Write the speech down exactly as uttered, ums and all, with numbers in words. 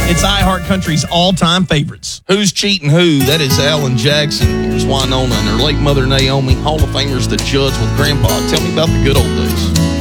It's iHeartCountry's all-time favorites. Who's Cheating Who? That is Alan Jackson. Here's Winona and her late mother Naomi, Hall of Famers, the Judds with Grandpa. Tell me about the good old days.